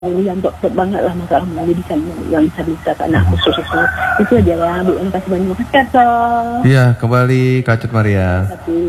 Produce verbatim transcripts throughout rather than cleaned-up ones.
yang dokter banget lah masalah pendidikan yang bisa ke anak khusus itu. Itu aja ya Bu, terima kasih banyak. Makasih. Iya, kembali Kak Cut Maria.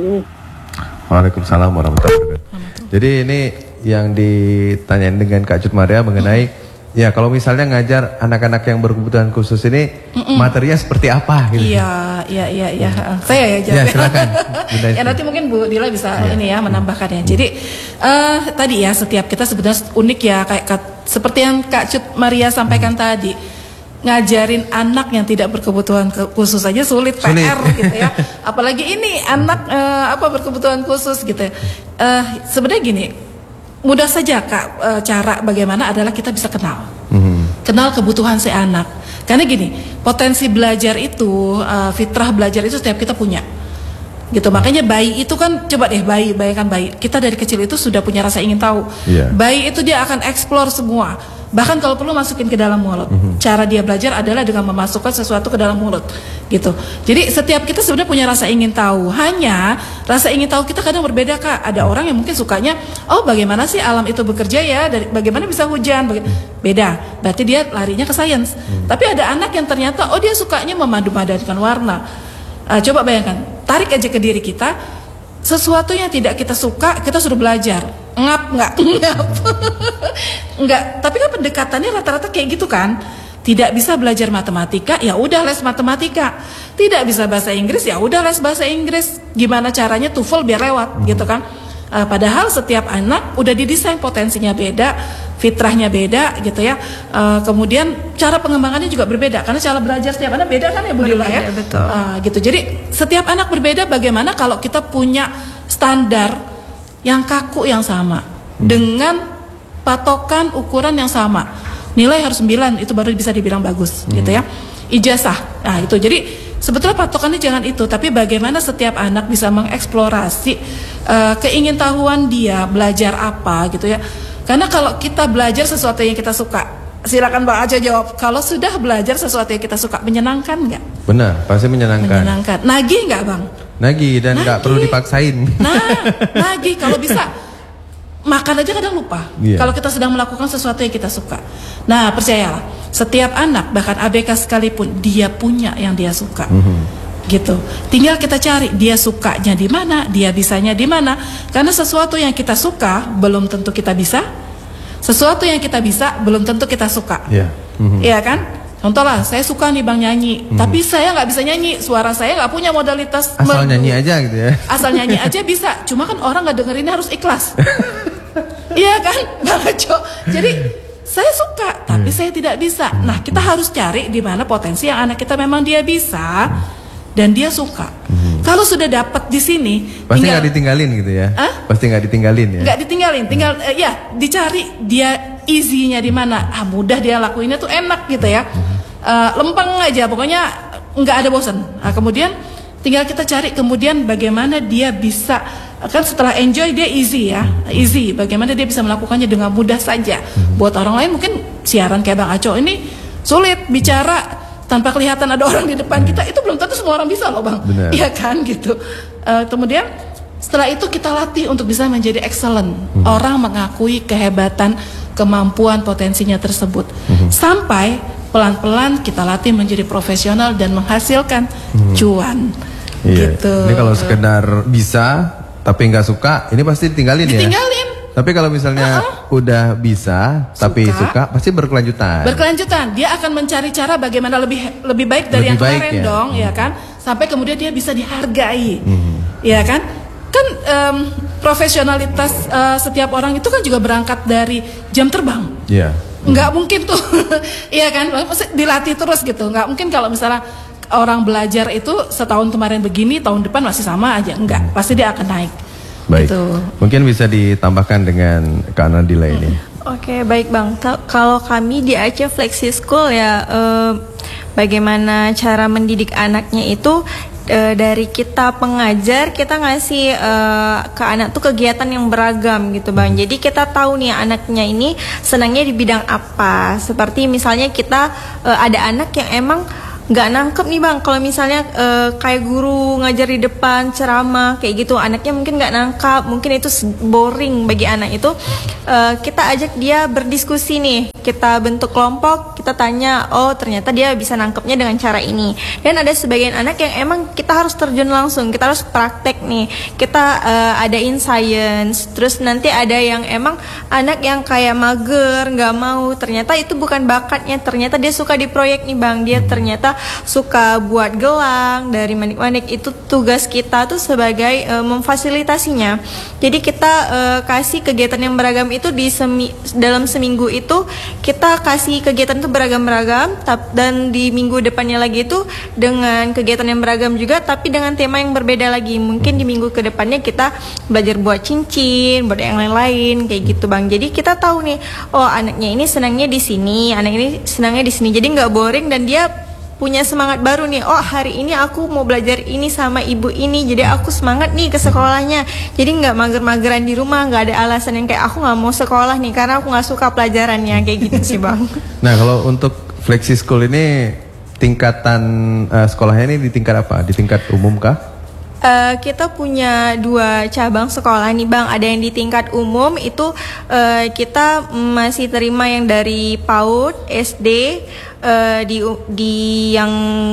Waalaikumsalam warahmatullahi wabarakatuh. Jadi ini yang ditanyain dengan Kak Cut Maria mengenai mm. ya kalau misalnya ngajar anak-anak yang berkebutuhan khusus ini Mm-mm. materinya seperti apa gitu. Iya, iya, iya, iya. Hmm. Saya ya jawab. Ya, silakan. Ya nanti mungkin Bu Dila bisa ya. ini ya menambahkannya. Jadi uh, tadi ya setiap kita sebenarnya unik ya kayak seperti yang Kak Cut Maria sampaikan hmm. tadi. Ngajarin anak yang tidak berkebutuhan khusus saja sulit, sulit. P R gitu ya. Apalagi ini anak uh, apa berkebutuhan khusus gitu. Uh, sebenarnya gini, mudah saja Kak, uh, cara bagaimana adalah kita bisa kenal. Mm-hmm. Kenal kebutuhan si anak. Karena gini, potensi belajar itu, uh, fitrah belajar itu setiap kita punya. Gitu. Makanya bayi itu kan, coba deh bayi, bayangkan bayi. Kita dari kecil itu sudah punya rasa ingin tahu. Yeah. Bayi itu dia akan eksplor semua. Bahkan kalau perlu masukin ke dalam mulut. Mm-hmm. Cara dia belajar adalah dengan memasukkan sesuatu ke dalam mulut. Gitu. Jadi setiap kita sebenarnya punya rasa ingin tahu. Hanya rasa ingin tahu kita kadang berbeda Kak. Ada orang yang mungkin sukanya, oh bagaimana sih alam itu bekerja ya, dari, bagaimana bisa hujan, baga- beda. Berarti dia larinya ke sains. Mm-hmm. Tapi ada anak yang ternyata, oh dia sukanya memadu-madankan warna. Uh, coba bayangkan, tarik aja ke diri kita, sesuatu yang tidak kita suka, kita suruh belajar. Ngap nggak? Ngap. Enggak, tapi kan pendekatannya rata-rata kayak gitu kan. Tidak bisa belajar matematika, ya udah les matematika. Tidak bisa bahasa Inggris, ya udah les bahasa Inggris. Gimana caranya TOEFL biar lewat, hmm. gitu kan? Uh, padahal setiap anak udah didesain potensinya beda, fitrahnya beda, gitu ya. Uh, kemudian cara pengembangannya juga berbeda, karena cara belajar setiap anak beda kan ya Bu Dila ya. Betul. Uh, gitu. Jadi setiap anak berbeda. Bagaimana kalau kita punya standar yang kaku yang sama hmm. dengan patokan ukuran yang sama, nilai harus sembilan, itu baru bisa dibilang bagus, hmm. gitu ya. Ijazah, nah itu. Jadi sebetulnya patokannya jangan itu, tapi bagaimana setiap anak bisa mengeksplorasi uh, keingintahuan dia belajar apa, gitu ya. Karena kalau kita belajar sesuatu yang kita suka, silakan Bang Aca jawab. Kalau sudah belajar sesuatu yang kita suka, menyenangkan nggak? Benar, pasti menyenangkan. Menyenangkan. Nagih nggak Bang? Nagih dan nggak perlu dipaksain. Nah, nagih kalau bisa. Makan aja kadang lupa. Yeah. Kalau kita sedang melakukan sesuatu yang kita suka. Nah, percayalah, setiap anak bahkan A B K sekalipun dia punya yang dia suka. Mm-hmm. Gitu. Tinggal kita cari dia sukanya di mana, dia bisanya di mana. Karena sesuatu yang kita suka belum tentu kita bisa. Sesuatu yang kita bisa belum tentu kita suka. Iya. Yeah. Mm-hmm. Iya kan? Contoh lah, saya suka nih Bang nyanyi, hmm. tapi saya nggak bisa nyanyi, suara saya nggak punya modalitas. Asal nyanyi aja gitu ya? Asal nyanyi aja bisa, cuma kan orang nggak dengerinnya harus ikhlas. Iya kan, Bang Aco? Jadi saya suka, tapi hmm. saya tidak bisa. Nah kita harus cari di mana potensi yang anak kita memang dia bisa dan dia suka. Hmm. Kalau sudah dapat di sini, pasti nggak ditinggalin gitu ya? Hah? Pasti nggak ditinggalin ya? Nggak ditinggalin, tinggal hmm. uh, ya dicari dia easy-nya di mana. Ah mudah dia lakuinnya tuh enak gitu ya. Uh, lempeng aja, pokoknya nggak ada bosan. Nah, kemudian tinggal kita cari kemudian bagaimana dia bisa, kan setelah enjoy dia easy ya, easy. Bagaimana dia bisa melakukannya dengan mudah saja. Buat orang lain mungkin siaran kayak Bang Aco ini sulit bicara tanpa kelihatan ada orang di depan kita, itu belum tentu semua orang bisa loh Bang. Iya kan gitu. Uh, kemudian setelah itu kita latih untuk bisa menjadi excellent. Hmm. Orang mengakui kehebatan, kemampuan, potensinya tersebut. Hmm. Sampai pelan-pelan kita latih menjadi profesional dan menghasilkan hmm. cuan. Iya. Gitu. Ini kalau sekedar bisa tapi nggak suka, ini pasti ditinggalin, ditinggalin. ya. Ditinggalin. Tapi kalau misalnya uh-uh. udah bisa suka, tapi suka, pasti berkelanjutan. Berkelanjutan. Dia akan mencari cara bagaimana lebih lebih baik dari lebih yang kemarin ya. dong, hmm. ya kan? Sampai kemudian dia bisa dihargai, hmm. ya kan? Kan um, profesionalitas uh, setiap orang itu kan juga berangkat dari jam terbang. Iya. Yeah. Nggak mungkin tuh, iya kan? Maksudnya dilatih terus gitu. Nggak mungkin kalau misalnya orang belajar itu setahun kemarin begini, tahun depan masih sama aja. Enggak, pasti dia akan naik. Baik. Gitu. Mungkin bisa ditambahkan dengan Kak Nadila ini. Oke, baik Bang. T- kalau kami di Aceh Flexi School ya, eh, bagaimana cara mendidik anaknya itu e, dari kita pengajar, kita ngasih e, ke anak tuh kegiatan yang beragam gitu Bang. Jadi kita tahu nih anaknya ini senangnya di bidang apa. Seperti misalnya kita e, ada anak yang emang nggak nangkep nih bang, kalau misalnya uh, kayak guru ngajar di depan ceramah kayak gitu, anaknya mungkin nggak nangkap, mungkin itu boring bagi anak itu. Uh, kita ajak dia berdiskusi nih, kita bentuk kelompok, kita tanya, oh ternyata dia bisa nangkepnya dengan cara ini. Dan ada sebagian anak yang emang kita harus terjun langsung, kita harus praktek nih, kita uh, adain science. Terus nanti ada yang emang anak yang kayak mager, nggak mau, ternyata itu bukan bakatnya, ternyata dia suka di proyek nih bang, dia ternyata suka buat gelang dari manik-manik. Itu tugas kita tuh sebagai uh, memfasilitasinya. Jadi kita uh, kasih kegiatan yang beragam itu di semi, dalam seminggu itu kita kasih kegiatan itu beragam-beragam, dan di minggu depannya lagi itu dengan kegiatan yang beragam juga tapi dengan tema yang berbeda lagi. Mungkin di minggu ke depannya kita belajar buat cincin, buat yang lain-lain kayak gitu bang. Jadi kita tahu nih, oh anaknya ini senangnya di sini, anak ini senangnya di sini. Jadi nggak boring dan dia punya semangat baru nih. Oh hari ini aku mau belajar ini sama ibu ini, jadi aku semangat nih ke sekolahnya. Jadi nggak mager-mageran di rumah, nggak ada alasan yang kayak aku nggak mau sekolah nih karena aku nggak suka pelajarannya kayak gitu sih bang. Nah kalau untuk Flexi School ini tingkatan uh, sekolahnya ini di tingkat apa? Di tingkat umum kah? Uh, kita punya dua cabang sekolah nih bang. Ada yang di tingkat umum itu uh, kita masih terima yang dari PAUD, S D, uh, di di yang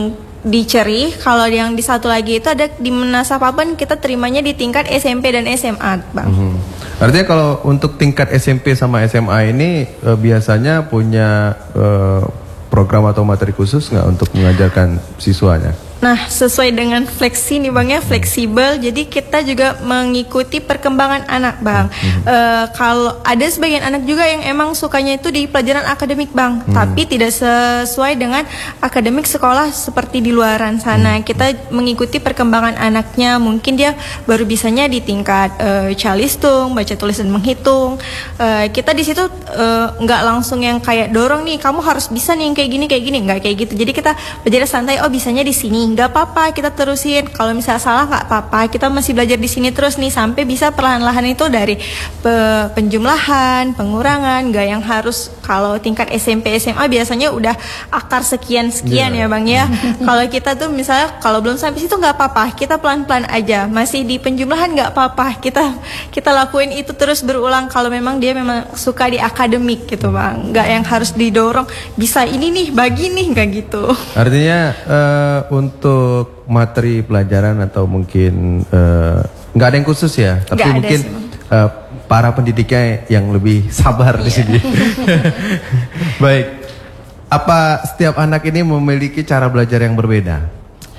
di Cerih. Kalau yang di satu lagi itu ada di Menasa Paban, kita terimanya di tingkat S M P dan S M A bang. Hmm. Artinya kalau untuk tingkat S M P sama S M A ini uh, biasanya punya uh, program atau materi khusus nggak untuk mengajarkan siswanya? Nah, sesuai dengan Flexi nih bang ya, fleksibel. Jadi kita juga mengikuti perkembangan anak bang. Hmm. E, kalau ada sebagian anak juga yang emang sukanya itu di pelajaran akademik bang, hmm. tapi tidak sesuai dengan akademik sekolah seperti di luaran sana. Hmm. Kita mengikuti perkembangan anaknya. Mungkin dia baru bisanya di tingkat e, calistung, baca tulis dan menghitung. E, kita di situ e, nggak langsung yang kayak dorong nih, kamu harus bisa nih yang kayak gini kayak gini, nggak kayak gitu. Jadi kita belajar santai. Oh bisanya di sini. Nggak apa-apa, kita terusin. Kalau misalnya salah nggak apa-apa, kita masih belajar di sini terus nih sampai bisa perlahan-lahan itu dari pe penjumlahan, pengurangan. Nggak yang harus kalau tingkat S M P S M A biasanya udah akar sekian sekian yeah. ya bang ya. Kalau kita tuh misalnya kalau belum sampai situ nggak apa-apa, kita pelan-pelan aja. Masih di penjumlahan nggak apa-apa, kita kita lakuin itu terus berulang. Kalau memang dia memang suka di akademik gitu bang, nggak yang harus didorong bisa ini nih bagi nih, nggak gitu. Artinya uh, untuk Untuk materi pelajaran atau mungkin nggak uh, ada yang khusus ya, tapi gak mungkin uh, para pendidiknya yang lebih sabar di sini. Baik, apa setiap anak ini memiliki cara belajar yang berbeda?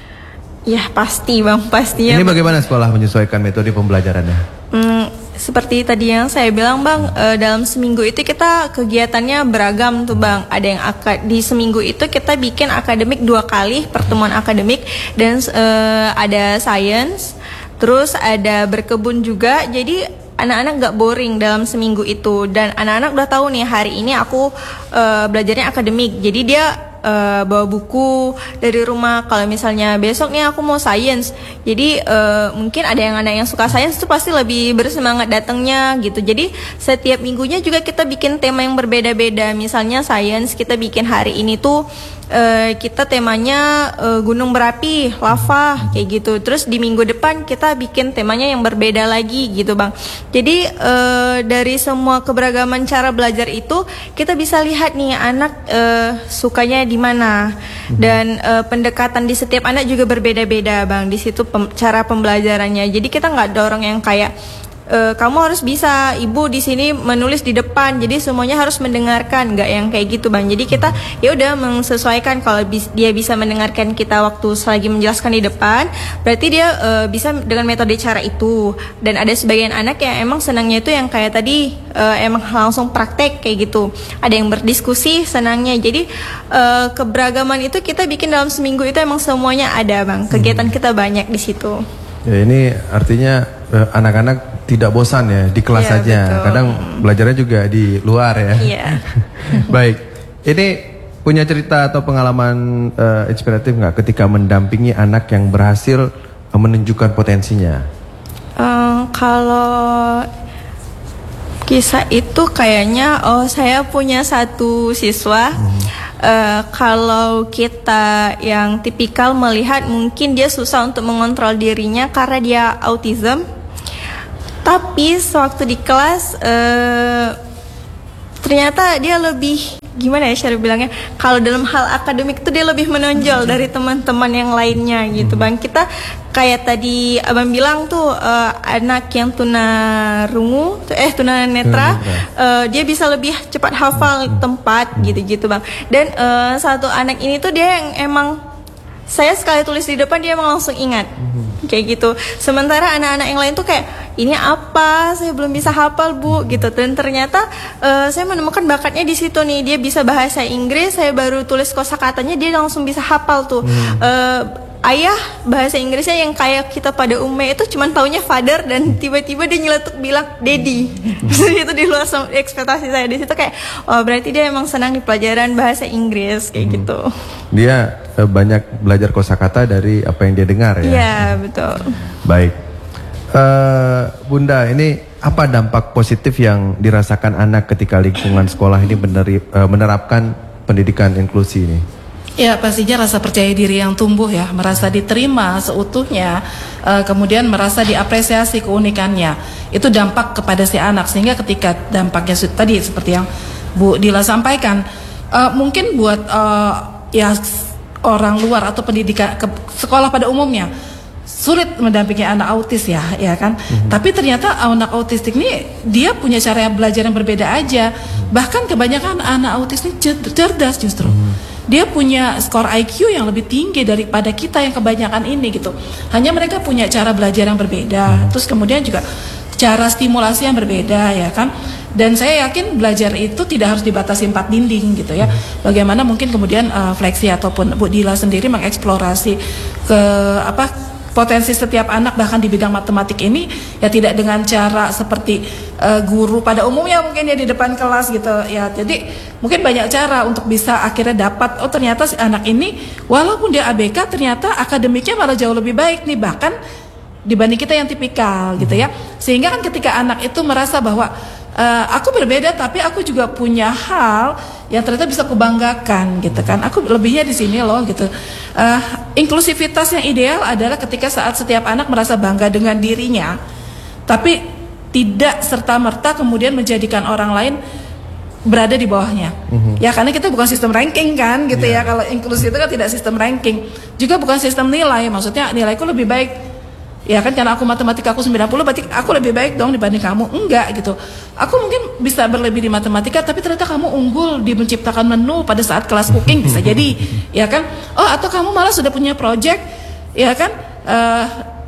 Ya pasti bang, pastinya. Ini bagaimana sekolah menyesuaikan metode pembelajarannya? Hmm, seperti tadi yang saya bilang bang, e, dalam seminggu itu kita kegiatannya beragam tuh bang. Ada yang di seminggu itu kita bikin akademik dua kali, pertemuan akademik, dan e, ada science, terus ada berkebun juga. Jadi anak-anak gak boring dalam seminggu itu, dan anak-anak udah tahu nih hari ini aku e, belajarnya akademik. Jadi dia Uh, bawa buku dari rumah. Kalau misalnya besok nih aku mau science, jadi uh, mungkin ada yang anak yang suka science tuh pasti lebih bersemangat datangnya gitu. Jadi setiap minggunya juga kita bikin tema yang berbeda-beda. Misalnya science kita bikin hari ini tuh uh, kita temanya uh, gunung berapi, lava kayak gitu. Terus di minggu depan kita bikin temanya yang berbeda lagi gitu bang. Jadi uh, dari semua keberagaman cara belajar itu kita bisa lihat nih anak uh, sukanya di mana, dan uh, pendekatan di setiap anak juga berbeda-beda bang. Di situ pem cara pembelajarannya. Jadi kita nggak dorong yang kayak e, kamu harus bisa, ibu di sini menulis di depan, jadi semuanya harus mendengarkan, nggak yang kayak gitu bang. Jadi kita ya udah menyesuaikan. Kalau bis, dia bisa mendengarkan kita waktu selagi menjelaskan di depan, berarti dia e, bisa dengan metode cara itu. Dan ada sebagian anak yang emang senangnya itu yang kayak tadi e, emang langsung praktek kayak gitu. Ada yang berdiskusi senangnya. Jadi e, keberagaman itu kita bikin dalam seminggu itu emang semuanya ada bang. Kegiatan kita banyak di situ. Ya, ini artinya anak-anak uh, tidak bosan ya di kelas ya, saja. Betul. Kadang belajarnya juga di luar ya. Iya. Baik, ini punya cerita atau pengalaman uh, inspiratif nggak ketika mendampingi anak yang berhasil uh, menunjukkan potensinya? Um, kalau kisah itu kayaknya, oh saya punya satu siswa. Hmm. uh, kalau kita yang tipikal melihat mungkin dia susah untuk mengontrol dirinya karena dia autism. Tapi sewaktu di kelas uh, ternyata dia lebih, gimana ya cara bilangnya, kalau dalam hal akademik tuh dia lebih menonjol dari teman-teman yang lainnya gitu Bang. Kita kayak tadi Abang bilang tuh uh, anak yang tunarungu eh tunanetra uh, dia bisa lebih cepat hafal tempat gitu-gitu Bang. Dan uh, satu anak ini tuh dia yang emang saya sekali tulis di depan dia emang langsung ingat kayak gitu. Sementara anak-anak yang lain tuh kayak ini apa, saya belum bisa hafal Bu gitu. Dan ternyata uh, saya menemukan bakatnya di situ nih. Dia bisa bahasa Inggris, saya baru tulis kosakatanya dia langsung bisa hafal tuh. Hmm. Uh, ayah bahasa Inggrisnya yang kayak kita pada umumnya itu cuman taunya father dan tiba-tiba dia nyeletuk bilang daddy. Itu di luar ekspektasi saya. Di situ kayak oh berarti dia emang senang di pelajaran bahasa Inggris kayak hmm. gitu. Dia uh, banyak belajar kosakata dari apa yang dia dengar ya. Iya, betul. Baik. Uh, Bunda, ini apa dampak positif yang dirasakan anak ketika lingkungan sekolah ini meneri, uh, menerapkan pendidikan inklusi ini? Ya pastinya rasa percaya diri yang tumbuh ya, merasa diterima seutuhnya, uh, kemudian merasa diapresiasi keunikannya. Itu dampak kepada si anak, sehingga ketika dampaknya tadi seperti yang Bu Dila sampaikan, uh, mungkin buat uh, ya orang luar atau pendidikan ke sekolah pada umumnya sulit mendampingi anak autis ya, ya kan. Mm-hmm. Tapi ternyata anak autistik ini dia punya cara belajar yang berbeda aja. Bahkan kebanyakan anak autis ini cerdas justru. Mm-hmm. Dia punya skor I Q yang lebih tinggi daripada kita yang kebanyakan ini gitu. Hanya mereka punya cara belajar yang berbeda. Mm-hmm. Terus kemudian juga cara stimulasi yang berbeda ya kan. Dan saya yakin belajar itu tidak harus dibatasi empat dinding gitu ya. Bagaimana mungkin kemudian uh, Fleksi ataupun Bu Dila sendiri mengeksplorasi ke apa potensi setiap anak bahkan di bidang matematik ini ya tidak dengan cara seperti uh, guru pada umumnya mungkin ya di depan kelas gitu ya. Jadi mungkin banyak cara untuk bisa akhirnya dapat oh ternyata si anak ini walaupun dia A B K ternyata akademiknya malah jauh lebih baik nih bahkan dibanding kita yang tipikal gitu ya. Sehingga kan ketika anak itu merasa bahwa Uh, aku berbeda tapi aku juga punya hal yang ternyata bisa kubanggakan gitu kan. Aku lebihnya di sini loh gitu. Uh, inklusivitas yang ideal adalah ketika saat setiap anak merasa bangga dengan dirinya, tapi tidak serta-merta kemudian menjadikan orang lain berada di bawahnya. Mm-hmm. Ya karena kita bukan sistem ranking kan gitu yeah. ya. Kalau inklusi itu kan tidak sistem ranking, juga bukan sistem nilai. Maksudnya nilaiku lebih baik. Ya kan karena aku matematika aku sembilan puluh berarti aku lebih baik dong dibanding kamu. Enggak gitu. Aku mungkin bisa berlebih di matematika tapi ternyata kamu unggul di menciptakan menu pada saat kelas cooking bisa jadi. Ya kan? Oh atau kamu malah sudah punya project ya kan? Uh,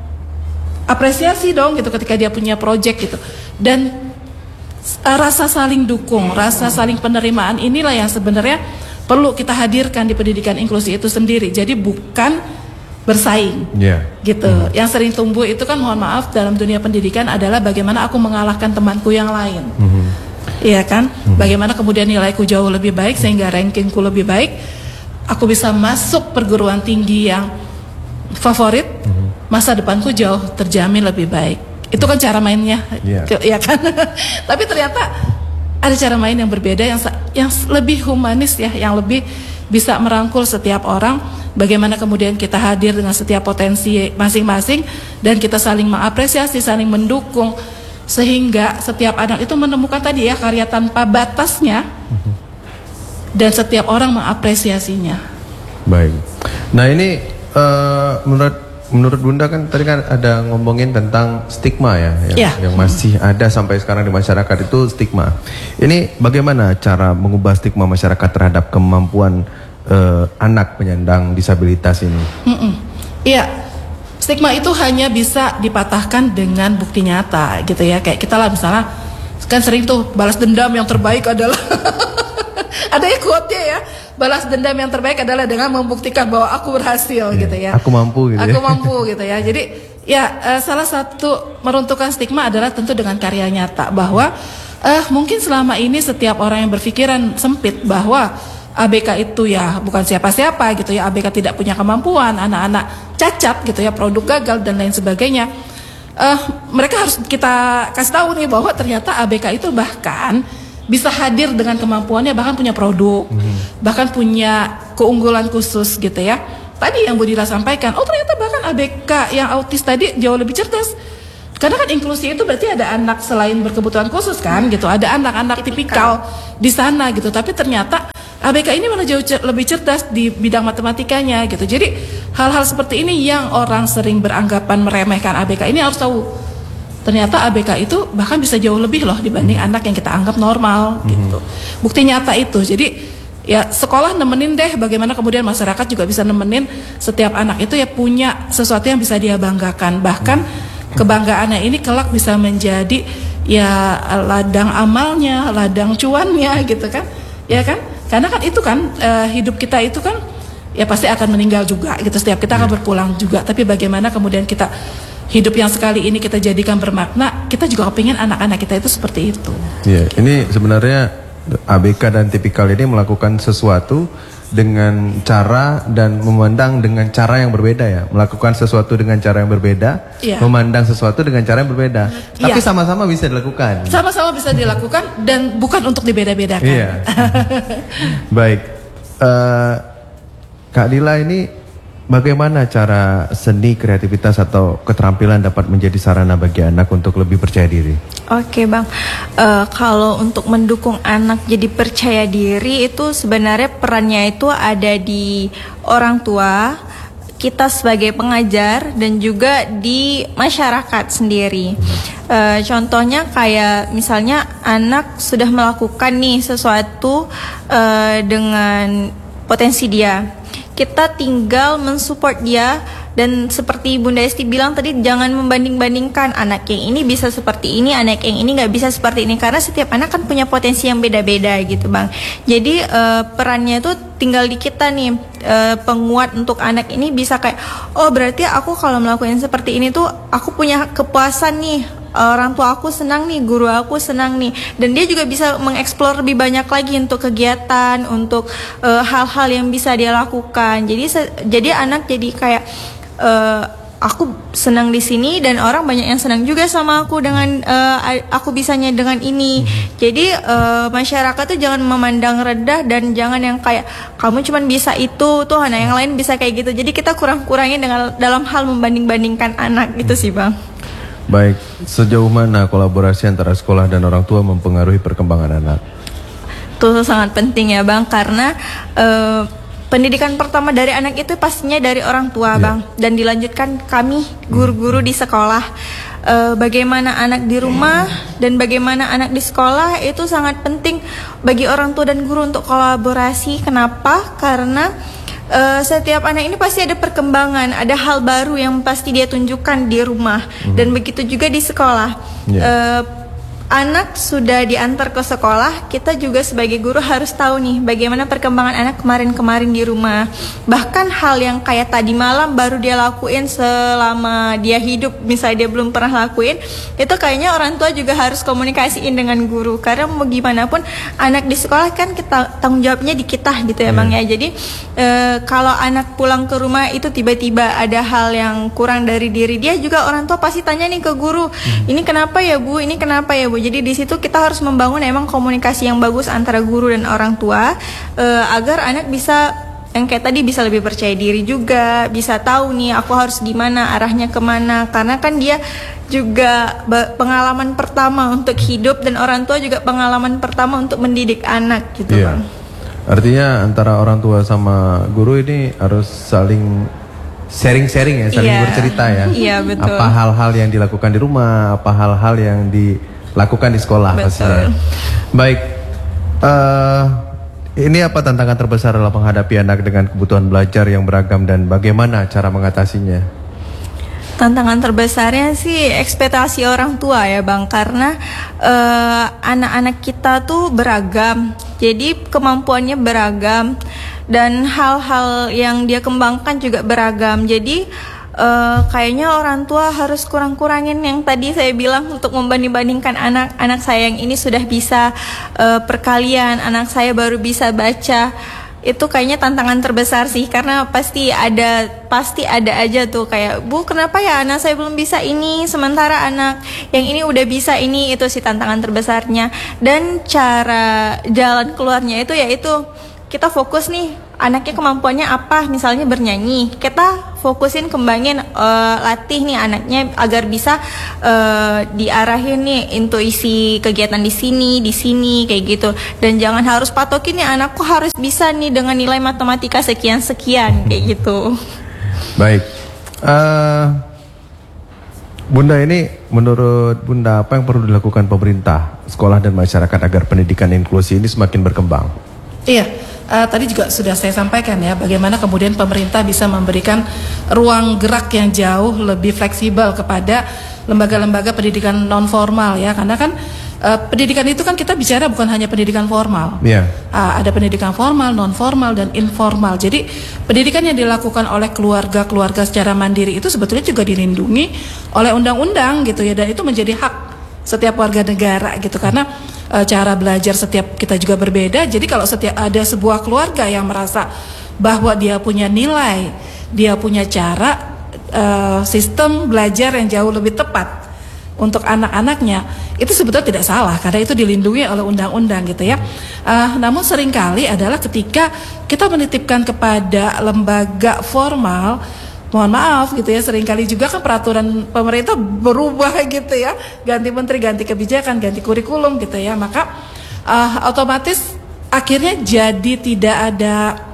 apresiasi dong gitu ketika dia punya project gitu. Dan uh, rasa saling dukung, rasa saling penerimaan inilah yang sebenarnya perlu kita hadirkan di pendidikan inklusi itu sendiri. Jadi bukan bersaing, yeah. gitu. Mm-hmm. Yang sering tumbuh itu kan mohon maaf dalam dunia pendidikan adalah bagaimana aku mengalahkan temanku yang lain, mm-hmm. iya kan? Mm-hmm. Bagaimana kemudian nilaiku jauh lebih baik sehingga rankingku lebih baik, aku bisa masuk perguruan tinggi yang favorit, mm-hmm. masa depanku jauh terjamin lebih baik. Itu kan cara mainnya, yeah. ya kan? Tapi ternyata ada cara main yang berbeda yang yang lebih humanis ya, yang lebih bisa merangkul setiap orang. Bagaimana kemudian kita hadir dengan setiap potensi masing-masing dan kita saling mengapresiasi, saling mendukung sehingga setiap anak itu menemukan tadi ya karya tanpa batasnya dan setiap orang mengapresiasinya. Baik. Nah ini uh, menurut menurut Bunda kan tadi kan ada ngomongin tentang stigma ya yang, ya. yang masih ada sampai sekarang di masyarakat itu stigma. Ini bagaimana cara mengubah stigma masyarakat terhadap kemampuan Uh, anak penyandang disabilitas ini? Iya, stigma itu hanya bisa dipatahkan dengan bukti nyata, gitu ya. Kayak kita lah misalnya, kan sering tuh balas dendam yang terbaik adalah, ada ya quote-nya ya, balas dendam yang terbaik adalah dengan membuktikan bahwa aku berhasil, yeah. gitu ya. Aku mampu, gitu. Aku ya. mampu, gitu ya. Jadi ya uh, salah satu meruntuhkan stigma adalah tentu dengan karya nyata bahwa uh, mungkin selama ini setiap orang yang berpikiran sempit bahwa A B K itu ya bukan siapa-siapa gitu ya, A B K tidak punya kemampuan, anak-anak cacat gitu ya, produk gagal dan lain sebagainya. Uh, mereka harus kita kasih tahu nih bahwa ternyata A B K itu bahkan bisa hadir dengan kemampuannya, bahkan punya produk, hmm. bahkan punya keunggulan khusus gitu ya. Tadi yang Bu Dila sampaikan, oh ternyata bahkan A B K yang autis tadi jauh lebih cerdas. Karena kan inklusi itu berarti ada anak selain berkebutuhan khusus kan gitu, ada anak-anak tipikal di sana gitu. Tapi ternyata A B K ini malah jauh lebih cerdas di bidang matematikanya gitu. Jadi hal-hal seperti ini yang orang sering beranggapan meremehkan A B K ini harus tahu. Ternyata A B K itu bahkan bisa jauh lebih loh dibanding anak yang kita anggap normal gitu. Bukti nyata itu. Jadi ya sekolah nemenin deh, bagaimana kemudian masyarakat juga bisa nemenin setiap anak itu ya punya sesuatu yang bisa dia banggakan. Bahkan kebanggaannya ini kelak bisa menjadi ya ladang amalnya, ladang cuannya gitu kan. Ya kan? Karena kan itu kan uh, hidup kita itu kan ya pasti akan meninggal juga gitu. Setiap kita akan berpulang juga. Tapi bagaimana kemudian kita hidup yang sekali ini kita jadikan bermakna, kita juga kepingin anak-anak kita itu seperti itu. Iya, ini sebenarnya A B K dan tipikal ini melakukan sesuatu dengan cara dan memandang dengan cara yang berbeda ya. Melakukan sesuatu dengan cara yang berbeda, ya. Memandang sesuatu dengan cara yang berbeda. Ya. Tapi sama-sama bisa dilakukan. Sama-sama bisa dilakukan dan bukan untuk dibeda-bedakan. Iya. Baik, uh, Kak Dila ini bagaimana cara seni, kreativitas atau keterampilan dapat menjadi sarana bagi anak untuk lebih percaya diri? Oke Bang, uh, kalau untuk mendukung anak jadi percaya diri itu sebenarnya perannya itu ada di orang tua, kita sebagai pengajar dan juga di masyarakat sendiri. Uh, contohnya kayak misalnya anak sudah melakukan nih sesuatu uh, dengan potensi dia, kita tinggal mensupport dia. Dan seperti Bunda Esti bilang tadi, jangan membanding-bandingkan anak yang ini bisa seperti ini, anak yang ini nggak bisa seperti ini, karena setiap anak kan punya potensi yang beda-beda gitu Bang. Jadi uh, perannya itu tinggal di kita nih, uh, penguat untuk anak ini bisa kayak, oh berarti aku kalau melakukan seperti ini tuh aku punya kepuasan nih, orang tua aku senang nih, guru aku senang nih, dan dia juga bisa mengeksplor lebih banyak lagi untuk kegiatan, untuk uh, hal-hal yang bisa dia lakukan. Jadi jadi anak jadi kayak uh, aku senang di sini dan orang banyak yang senang juga sama aku dengan uh, aku bisanya dengan ini. Jadi uh, masyarakat tuh jangan memandang rendah dan jangan yang kayak kamu cuma bisa itu tuh, anak yang lain bisa kayak gitu. Jadi kita kurang-kurangin dengan dalam hal membanding-bandingkan anak gitu sih Bang. Baik, sejauh mana kolaborasi antara sekolah dan orang tua mempengaruhi perkembangan anak? Itu sangat penting ya Bang, karena uh, pendidikan pertama dari anak itu pastinya dari orang tua, yeah. Bang, dan dilanjutkan kami guru-guru di sekolah. Uh, bagaimana anak di rumah dan bagaimana anak di sekolah itu sangat penting bagi orang tua dan guru untuk kolaborasi. Kenapa? Karena Uh, setiap anak ini pasti ada perkembangan, ada hal baru yang pasti dia tunjukkan di rumah, mm-hmm. dan begitu juga di sekolah. Yeah. Uh, anak sudah diantar ke sekolah, kita juga sebagai guru harus tahu nih bagaimana perkembangan anak kemarin-kemarin di rumah. Bahkan hal yang kayak tadi malam baru dia lakuin selama dia hidup, misalnya dia belum pernah lakuin, itu kayaknya orang tua juga harus komunikasiin dengan guru. Karena mau gimana pun anak di sekolah kan kita tanggung jawabnya di kita gitu ya, yeah. Bang ya. Jadi e, kalau anak pulang ke rumah itu tiba-tiba ada hal yang kurang dari diri dia, juga orang tua pasti tanya nih ke guru, hmm. ini kenapa ya Bu, ini kenapa ya Bu. Jadi di situ kita harus membangun emang komunikasi yang bagus antara guru dan orang tua, e, agar anak bisa yang kayak tadi bisa lebih percaya diri juga, bisa tahu nih aku harus gimana, arahnya kemana. Karena kan dia juga pengalaman pertama untuk hidup dan orang tua juga pengalaman pertama untuk mendidik anak gitu, yeah. Bang. Artinya antara orang tua sama guru ini harus saling sharing-sharing ya, saling yeah. bercerita ya. Iya, betul. Apa hal-hal yang dilakukan di rumah, apa hal-hal yang dilakukan di sekolah pastinya. Baik, uh, ini apa tantangan terbesar dalam menghadapi anak dengan kebutuhan belajar yang beragam dan bagaimana cara mengatasinya? Tantangan terbesarnya sih ekspektasi orang tua ya Bang, karena uh, anak-anak kita tuh beragam, jadi kemampuannya beragam dan hal-hal yang dia kembangkan juga beragam. Jadi uh, kayaknya orang tua harus kurang-kurangin yang tadi saya bilang untuk membanding-bandingkan anak anak saya yang ini sudah bisa uh, perkalian, anak saya baru bisa baca. itu kayaknya tantangan terbesar sih, karena pasti ada pasti ada aja tuh kayak, Bu kenapa ya anak saya belum bisa ini sementara anak yang ini udah bisa ini. Itu sih tantangan terbesarnya. Dan cara jalan keluarnya itu yaitu kita fokus nih anaknya kemampuannya apa, misalnya bernyanyi, kita fokusin kembangin uh, latih nih anaknya agar bisa uh, diarahin nih intuisi kegiatan di sini di sini kayak gitu. Dan jangan harus patokin nih anakku harus bisa nih dengan nilai matematika sekian sekian kayak gitu. Baik, uh, Bunda, ini menurut Bunda apa yang perlu dilakukan pemerintah, sekolah dan masyarakat agar pendidikan inklusi ini semakin berkembang? Iya, uh, tadi juga sudah saya sampaikan ya, bagaimana kemudian pemerintah bisa memberikan ruang gerak yang jauh lebih fleksibel kepada lembaga-lembaga pendidikan non formal ya, karena kan uh, pendidikan itu kan kita bicara bukan hanya pendidikan formal, yeah. uh, ada pendidikan formal, non formal dan informal. Jadi pendidikan yang dilakukan oleh keluarga-keluarga secara mandiri itu sebetulnya juga dilindungi oleh undang-undang gitu ya, dan itu menjadi hak setiap warga negara gitu, karena e, cara belajar setiap kita juga berbeda. Jadi kalau setiap ada sebuah keluarga yang merasa bahwa dia punya nilai, dia punya cara e, sistem belajar yang jauh lebih tepat untuk anak-anaknya, itu sebetulnya tidak salah karena itu dilindungi oleh undang-undang gitu ya. E, namun seringkali adalah ketika kita menitipkan kepada lembaga formal, mohon maaf gitu ya, seringkali juga kan peraturan pemerintah berubah gitu ya, ganti menteri, ganti kebijakan, ganti kurikulum gitu ya, maka uh, otomatis akhirnya jadi tidak ada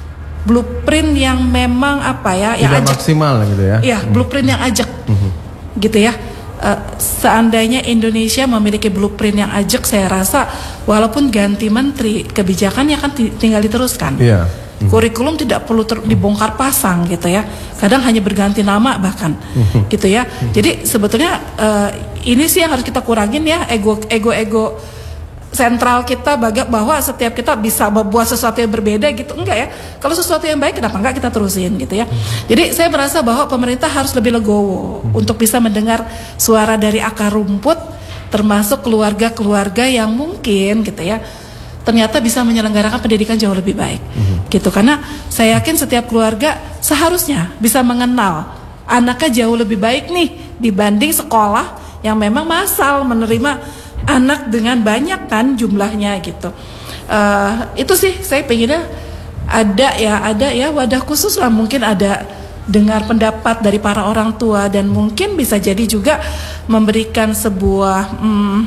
blueprint yang memang apa ya, yang tidak ajak, maksimal gitu ya. Iya, hmm. blueprint yang ajak, hmm. gitu ya. Uh, seandainya Indonesia memiliki blueprint yang ajak, saya rasa walaupun ganti menteri, kebijakannya kan tinggal diteruskan. Iya. Mm-hmm. Kurikulum tidak perlu ter- dibongkar pasang gitu ya. Kadang hanya berganti nama bahkan, mm-hmm. gitu ya. Mm-hmm. Jadi sebetulnya uh, ini sih yang harus kita kurangin ya, ego ego ego sentral kita baga- bahwa setiap kita bisa membuat sesuatu yang berbeda gitu. Enggak ya. Kalau sesuatu yang baik kenapa enggak kita terusin gitu ya. Mm-hmm. Jadi saya merasa bahwa pemerintah harus lebih legowo mm-hmm. untuk bisa mendengar suara dari akar rumput, termasuk keluarga-keluarga yang mungkin gitu ya, ternyata bisa menyelenggarakan pendidikan jauh lebih baik, mm-hmm. gitu. Karena saya yakin setiap keluarga seharusnya bisa mengenal anaknya jauh lebih baik nih dibanding sekolah yang memang massal menerima anak dengan banyak kan jumlahnya gitu. Uh, itu sih saya pengennya ada ya, ada ya wadah khusus lah, mungkin ada dengar pendapat dari para orang tua dan mungkin bisa jadi juga memberikan sebuah hmm,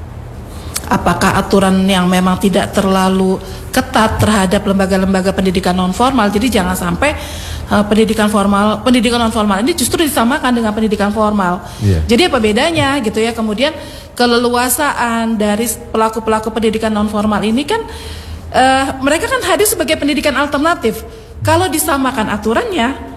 apakah aturan yang memang tidak terlalu ketat terhadap lembaga-lembaga pendidikan non formal. Jadi jangan sampai uh, pendidikan formal, pendidikan non formal ini justru disamakan dengan pendidikan formal. Yeah. Jadi apa bedanya gitu ya? Kemudian keleluasaan dari pelaku-pelaku pendidikan non formal ini kan uh, mereka kan hadir sebagai pendidikan alternatif. Kalau disamakan aturannya,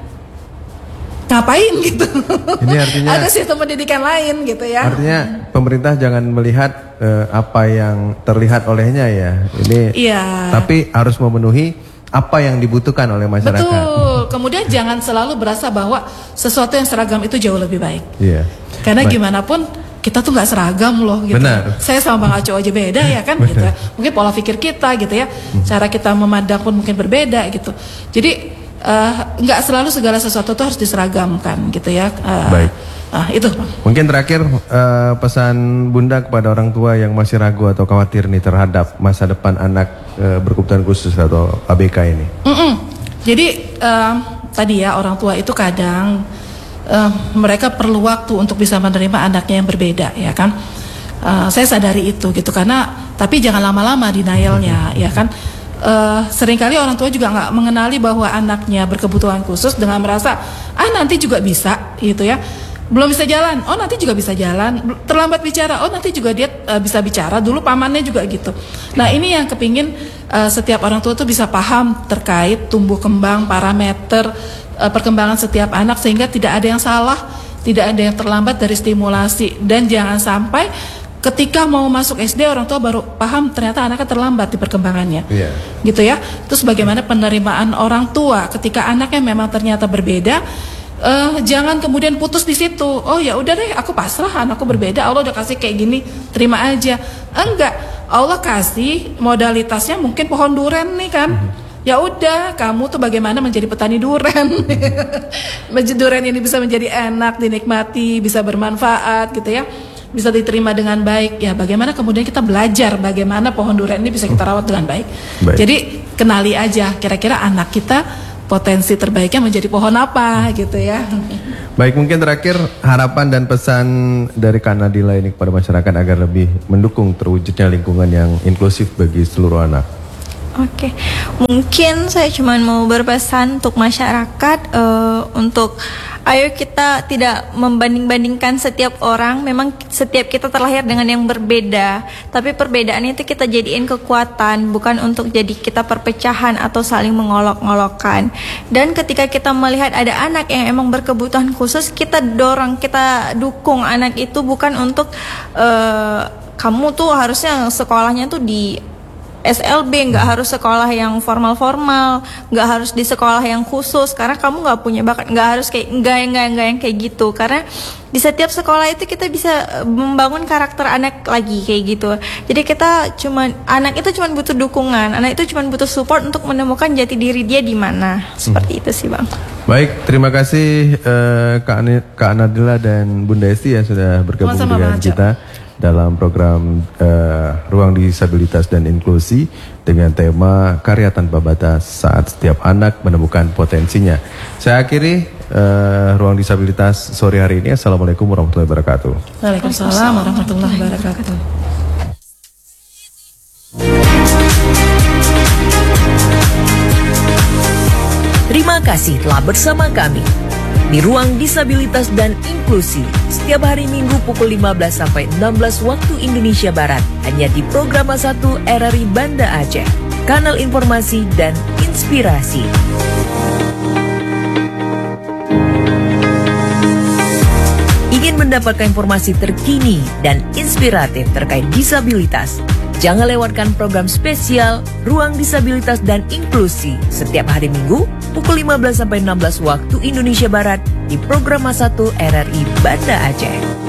ngapain gitu? Ini artinya ada sistem pendidikan lain gitu ya. Artinya pemerintah jangan melihat uh, apa yang terlihat olehnya ya. Ini iya. Tapi harus memenuhi apa yang dibutuhkan oleh masyarakat. Betul. Kemudian jangan selalu berasa bahwa sesuatu yang seragam itu jauh lebih baik. Iya. Karena baik. Gimana pun kita tuh nggak seragam loh gitu. Benar. Saya sama Bang Aco aja beda ya kan gitu. Mungkin pola pikir kita gitu ya. Hmm. Cara kita memandang pun mungkin berbeda gitu. Jadi nggak uh, selalu segala sesuatu itu harus diseragamkan gitu ya. Uh, Baik. Uh, itu. Mungkin terakhir uh, pesan Bunda kepada orang tua yang masih ragu atau khawatir nih terhadap masa depan anak uh, berkebutuhan khusus atau A B K ini. Mm-mm. Jadi uh, tadi ya orang tua itu kadang uh, mereka perlu waktu untuk bisa menerima anaknya yang berbeda ya kan. Uh, saya sadari itu gitu karena tapi jangan lama-lama denialnya ya kan. Uh, seringkali orang tua juga nggak mengenali bahwa anaknya berkebutuhan khusus dengan merasa ah nanti juga bisa gitu ya, belum bisa jalan, oh nanti juga bisa jalan, terlambat bicara, oh nanti juga dia uh, bisa bicara, dulu pamannya juga gitu. Nah ini yang kepingin uh, setiap orang tua tuh bisa paham terkait tumbuh kembang, parameter uh, perkembangan setiap anak sehingga tidak ada yang salah, tidak ada yang terlambat dari stimulasi dan jangan sampai ketika mau masuk S D orang tua baru paham ternyata anaknya terlambat di perkembangannya, yeah. gitu ya. Terus bagaimana penerimaan orang tua ketika anaknya memang ternyata berbeda, uh, jangan kemudian putus di situ. Oh ya udah deh, aku pasrah anakku berbeda. Allah udah kasih kayak gini, terima aja. Enggak, Allah kasih modalitasnya mungkin pohon duren nih kan. Mm-hmm. Ya udah, kamu tuh bagaimana menjadi petani durian. Durian ini bisa menjadi enak, dinikmati, bisa bermanfaat gitu ya. Bisa diterima dengan baik. Ya bagaimana kemudian kita belajar bagaimana pohon durian ini bisa kita rawat dengan baik. baik. Jadi kenali aja kira-kira anak kita potensi terbaiknya menjadi pohon apa gitu ya. Baik, mungkin terakhir harapan dan pesan dari Kak Nadila ini kepada masyarakat agar lebih mendukung terwujudnya lingkungan yang inklusif bagi seluruh anak. Oke, mungkin saya cuma mau berpesan untuk masyarakat uh, untuk ayo kita tidak membanding-bandingkan setiap orang. Memang setiap kita terlahir dengan yang berbeda, tapi perbedaan itu kita jadiin kekuatan, bukan untuk jadi kita perpecahan atau saling mengolok-ngolokkan. Dan ketika kita melihat ada anak yang emang berkebutuhan khusus, kita dorong, kita dukung anak itu, bukan untuk uh, kamu tuh harusnya sekolahnya tuh di S L B, nggak harus sekolah yang formal-formal, nggak harus di sekolah yang khusus karena kamu nggak punya bakat, nggak harus kayak nggak nggak nggak yang kayak gitu, karena di setiap sekolah itu kita bisa membangun karakter anak lagi kayak gitu. Jadi kita cuman anak itu cuman butuh dukungan, anak itu cuman butuh support untuk menemukan jati diri dia di mana. Seperti hmm. itu sih Bang. Baik, terima kasih uh, Kak, Kak Nadila dan Bunda Esti yang sudah bergabung Sama-sama dengan Maja. kita dalam program uh, Ruang Disabilitas dan Inklusi dengan tema Karya Tanpa Batas saat setiap anak menemukan potensinya. Saya akhiri uh, Ruang Disabilitas sore hari ini. Assalamualaikum warahmatullahi wabarakatuh. Waalaikumsalam warahmatullahi wabarakatuh. Terima kasih telah bersama kami di Ruang Disabilitas dan Inklusi setiap hari Minggu pukul lima belas sampai enam belas waktu Indonesia Barat hanya di Programa satu R R I Banda Aceh, kanal informasi dan inspirasi. Ingin mendapatkan informasi terkini dan inspiratif terkait disabilitas? Jangan lewatkan program spesial Ruang Disabilitas dan Inklusi setiap hari Minggu pukul lima belas sampai enam belas waktu Indonesia Barat di Programa satu R R I Banda Aceh.